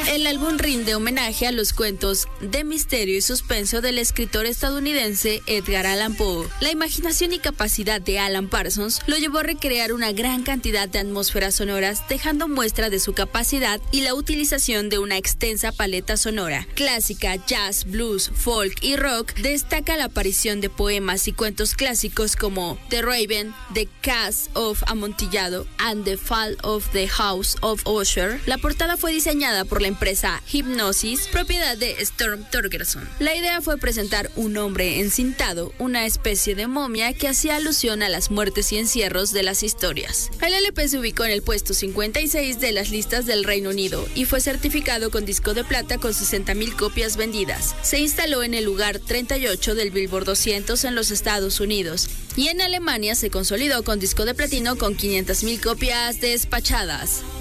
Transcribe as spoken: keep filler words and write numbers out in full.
El álbum rinde homenaje a los cuentos de misterio y suspenso del escritor estadounidense Edgar Allan Poe. La imaginación y capacidad de Alan Parsons lo llevó a recrear una gran cantidad de atmósferas sonoras, dejando muestra de su capacidad y la utilización de una extensa paleta sonora. Clásica, jazz, blues, folk y rock, destaca la aparición de poemas y cuentos clásicos como The Raven, The Cask of Amontillado and The Fall of the House of Usher. La portada fue diseñada por la empresa Hipgnosis, propiedad de Storm Thorgerson. La idea fue presentar un hombre encintado, una especie de momia que hacía alusión a las muertes y encierros de las historias. El L P se ubicó en el puesto cincuenta y seis de las listas del Reino Unido y fue certificado con disco de plata con sesenta mil copias vendidas. Se instaló en el lugar treinta y ocho del Billboard doscientos en los Estados Unidos y en Alemania se consolidó con disco de platino con quinientas mil copias despachadas.